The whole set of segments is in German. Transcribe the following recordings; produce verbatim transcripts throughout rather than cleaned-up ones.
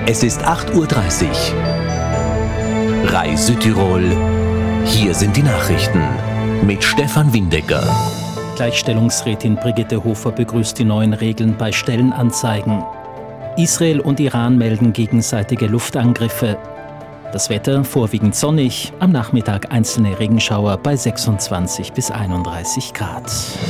Es ist acht Uhr dreißig. R A I Südtirol. Hier sind die Nachrichten mit Stefan Windecker. Gleichstellungsrätin Brigitte Hofer begrüßt die neuen Regeln bei Stellenanzeigen. Israel und Iran melden gegenseitige Luftangriffe. Das Wetter vorwiegend sonnig, am Nachmittag einzelne Regenschauer bei sechsundzwanzig bis einunddreißig Grad.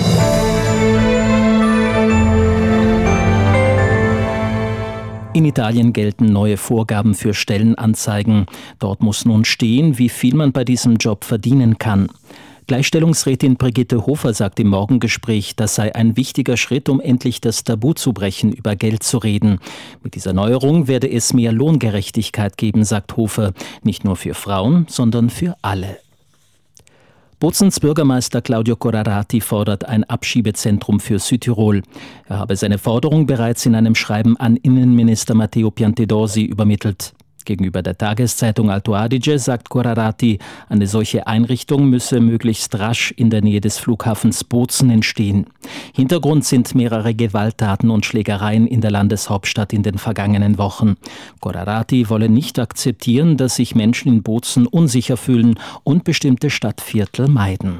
In Italien gelten neue Vorgaben für Stellenanzeigen. Dort muss nun stehen, wie viel man bei diesem Job verdienen kann. Gleichstellungsrätin Brigitte Hofer sagt im Morgengespräch, das sei ein wichtiger Schritt, um endlich das Tabu zu brechen, über Geld zu reden. Mit dieser Neuerung werde es mehr Lohngerechtigkeit geben, sagt Hofer. Nicht nur für Frauen, sondern für alle. Bozens Bürgermeister Claudio Corrarati fordert ein Abschiebezentrum für Südtirol. Er habe seine Forderung bereits in einem Schreiben an Innenminister Matteo Piantedosi übermittelt. Gegenüber der Tageszeitung Alto Adige sagt Corrarati, eine solche Einrichtung müsse möglichst rasch in der Nähe des Flughafens Bozen entstehen. Hintergrund sind mehrere Gewalttaten und Schlägereien in der Landeshauptstadt in den vergangenen Wochen. Corrarati wolle nicht akzeptieren, dass sich Menschen in Bozen unsicher fühlen und bestimmte Stadtviertel meiden.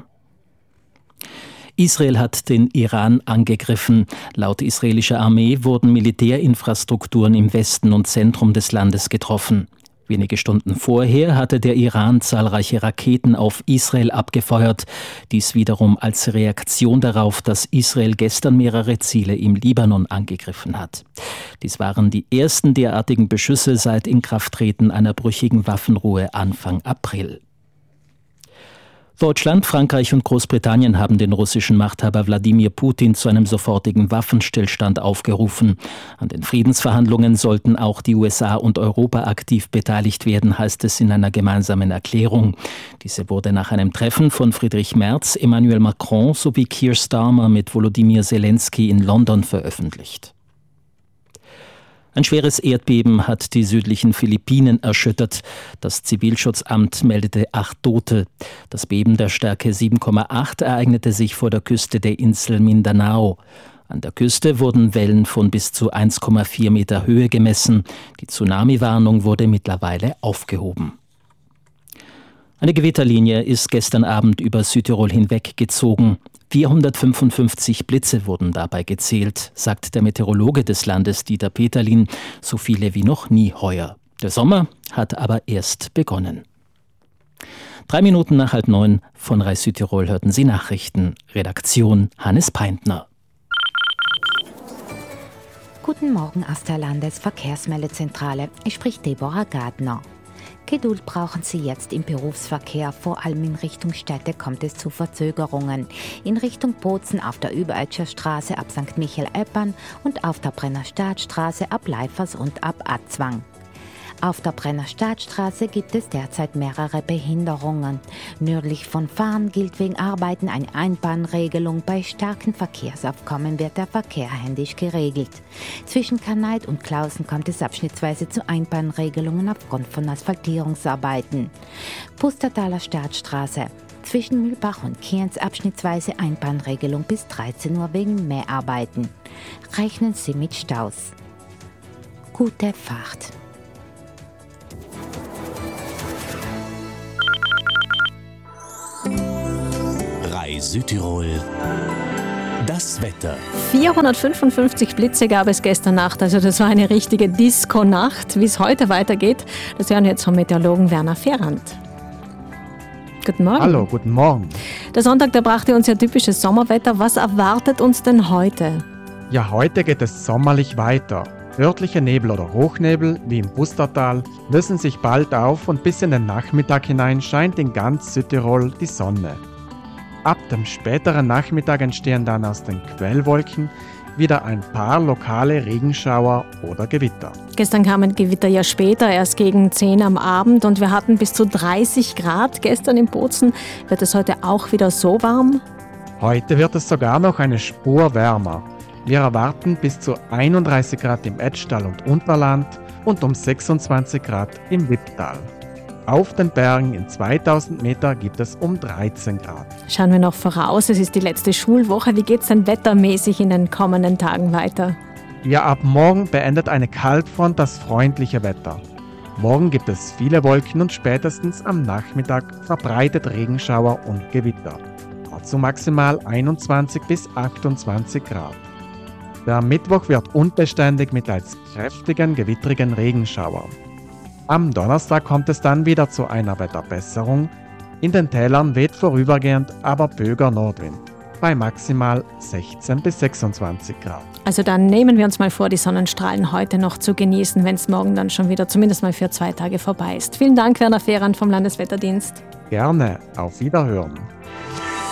Israel hat den Iran angegriffen. Laut israelischer Armee wurden Militärinfrastrukturen im Westen und Zentrum des Landes getroffen. Wenige Stunden vorher hatte der Iran zahlreiche Raketen auf Israel abgefeuert. Dies wiederum als Reaktion darauf, dass Israel gestern mehrere Ziele im Libanon angegriffen hat. Dies waren die ersten derartigen Beschüsse seit Inkrafttreten einer brüchigen Waffenruhe Anfang April. Deutschland, Frankreich und Großbritannien haben den russischen Machthaber Wladimir Putin zu einem sofortigen Waffenstillstand aufgerufen. An den Friedensverhandlungen sollten auch die U S A und Europa aktiv beteiligt werden, heißt es in einer gemeinsamen Erklärung. Diese wurde nach einem Treffen von Friedrich Merz, Emmanuel Macron sowie Keir Starmer mit Volodymyr Zelensky in London veröffentlicht. Ein schweres Erdbeben hat die südlichen Philippinen erschüttert. Das Zivilschutzamt meldete acht Tote. Das Beben der Stärke sieben Komma acht ereignete sich vor der Küste der Insel Mindanao. An der Küste wurden Wellen von bis zu eins Komma vier Meter Höhe gemessen. Die Tsunami-Warnung wurde mittlerweile aufgehoben. Eine Gewitterlinie ist gestern Abend über Südtirol hinweggezogen. vierhundertfünfundfünfzig Blitze wurden dabei gezählt, sagt der Meteorologe des Landes Dieter Peterlin, so viele wie noch nie heuer. Der Sommer hat aber erst begonnen. Drei Minuten nach halb neun von R A I Südtirol hörten Sie Nachrichten. Redaktion Hannes Peintner. Guten Morgen aus der Landesverkehrsmeldezentrale. Es spricht Deborah Gardner. Geduld brauchen Sie jetzt im Berufsverkehr. Vor allem in Richtung Städte kommt es zu Verzögerungen. In Richtung Bozen auf der Überetscher Straße ab Sankt Michael-Eppern und auf der Brenner Staatsstraße ab Leifers und ab Atzwang. Auf der Brenner Staatsstraße gibt es derzeit mehrere Behinderungen. Nördlich von Fahren gilt wegen Arbeiten eine Einbahnregelung. Bei starkem Verkehrsaufkommen wird der Verkehr händisch geregelt. Zwischen Kanait und Klausen kommt es abschnittsweise zu Einbahnregelungen aufgrund von Asphaltierungsarbeiten. Pustertaler Staatsstraße. Zwischen Mühlbach und Kienz abschnittsweise Einbahnregelung bis dreizehn Uhr wegen Mäharbeiten. Rechnen Sie mit Staus. Gute Fahrt. R A I Südtirol. Das Wetter. vierhundertfünfundfünfzig Blitze gab es gestern Nacht, also das war eine richtige Disco-Nacht. Wie es heute weitergeht, das hören wir jetzt vom Meteorologen Werner Ferrand. Guten Morgen. Hallo, guten Morgen. Der Sonntag, der brachte uns ja typisches Sommerwetter. Was erwartet uns denn heute? Ja, heute geht es sommerlich weiter. Örtliche Nebel oder Hochnebel, wie im Pustertal, lösen sich bald auf und bis in den Nachmittag hinein scheint in ganz Südtirol die Sonne. Ab dem späteren Nachmittag entstehen dann aus den Quellwolken wieder ein paar lokale Regenschauer oder Gewitter. Gestern kamen Gewitter ja später, erst gegen zehn am Abend, und wir hatten bis zu dreißig Grad gestern in Bozen. Wird es heute auch wieder so warm? Heute wird es sogar noch eine Spur wärmer. Wir erwarten bis zu einunddreißig Grad im Etschtal und Unterland und um sechsundzwanzig Grad im Wipptal. Auf den Bergen in zweitausend Meter gibt es um dreizehn Grad. Schauen wir noch voraus, es ist die letzte Schulwoche. Wie geht es denn wettermäßig in den kommenden Tagen weiter? Ja, ab morgen beendet eine Kaltfront das freundliche Wetter. Morgen gibt es viele Wolken und spätestens am Nachmittag verbreitet Regenschauer und Gewitter. Dazu maximal einundzwanzig bis achtundzwanzig Grad. Der Mittwoch wird unbeständig mit als kräftigen, gewittrigen Regenschauern. Am Donnerstag kommt es dann wieder zu einer Wetterbesserung. In den Tälern weht vorübergehend aber böiger Nordwind bei maximal sechzehn bis sechsundzwanzig Grad. Also dann nehmen wir uns mal vor, die Sonnenstrahlen heute noch zu genießen, wenn es morgen dann schon wieder zumindest mal für zwei Tage vorbei ist. Vielen Dank, Werner Ferrand vom Landeswetterdienst. Gerne, auf Wiederhören.